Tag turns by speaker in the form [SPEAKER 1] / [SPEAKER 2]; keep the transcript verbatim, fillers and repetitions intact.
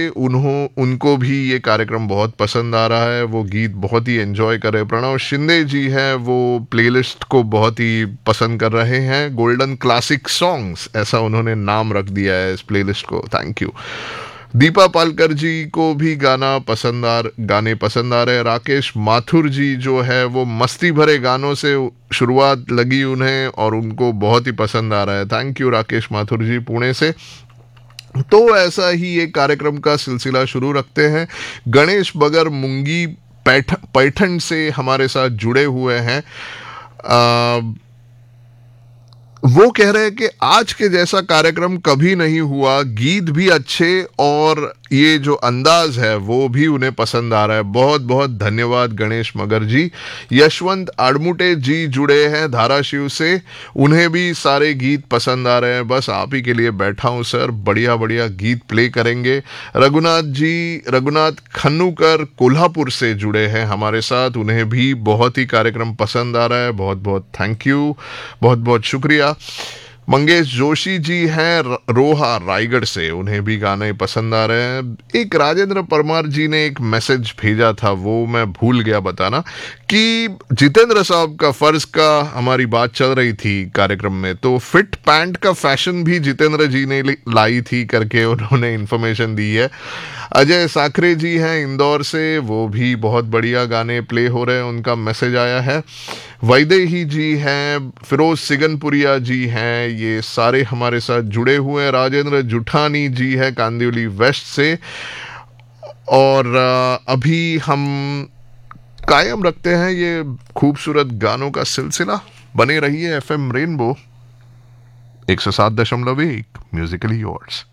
[SPEAKER 1] उन्हों उनको भी ये कार्यक्रम बहुत पसंद आ रहा है, वो गीत बहुत ही एंजॉय कर रहे हैं। प्रणव शिंदे जी हैं, वो प्लेलिस्ट को बहुत ही पसंद कर रहे हैं। गोल्डन क्लासिक सॉन्ग्स ऐसा उन्होंने नाम रख दिया है इस प्लेलिस्ट को, थैंक यू। दीपा पालकर जी को भी गाना पसंद आ गाने पसंद आ रहे हैं। राकेश माथुर जी जो है वो मस्ती भरे गानों से शुरुआत लगी उन्हें और उनको बहुत ही पसंद आ रहा है, थैंक यू राकेश माथुर जी पुणे से। तो ऐसा ही एक कार्यक्रम का सिलसिला शुरू रखते हैं। गणेश बगर मुंगी पैठ पैठन से हमारे साथ जुड़े हुए हैं। आ, वो कह रहे हैं कि आज के जैसा कार्यक्रम कभी नहीं हुआ, गीत भी अच्छे और ये जो अंदाज है वो भी उन्हें पसंद आ रहा है। बहुत बहुत धन्यवाद गणेश मगर जी। यशवंत आड़मुटे जी जुड़े हैं धाराशिव से, उन्हें भी सारे गीत पसंद आ रहे हैं। बस आप ही के लिए बैठा हूं सर, बढ़िया बढ़िया गीत प्ले करेंगे। रघुनाथ जी रघुनाथ खन्नूकर कोल्हापुर से जुड़े हैं हमारे साथ, उन्हें भी बहुत ही कार्यक्रम पसंद आ रहा है। बहुत बहुत थैंक यू, बहुत बहुत शुक्रिया। मंगेश जोशी जी हैं रोहा रायगढ़ से, उन्हें भी गाने पसंद आ रहे हैं। एक राजेंद्र परमार जी ने एक मैसेज भेजा था, वो मैं भूल गया बताना, कि जितेंद्र साहब का फर्ज का हमारी बात चल रही थी कार्यक्रम में, तो फिट पैंट का फैशन भी जितेंद्र जी ने लाई थी करके उन्होंने इन्फॉर्मेशन दी है। अजय साखरे जी हैं इंदौर से, वो भी बहुत बढ़िया गाने प्ले हो रहे हैं, उनका मैसेज आया है। वैदेही जी हैं, फिरोज सिगनपुरिया जी हैं, ये सारे हमारे साथ जुड़े हुए हैं। राजेंद्र जुठानी जी है कांदिवली वेस्ट से। और अभी हम कायम रखते हैं ये खूबसूरत गानों का सिलसिला। बने रहिए एफएम रेनबो एक सौ सात दशमलव एक म्यूजिकली योर्स।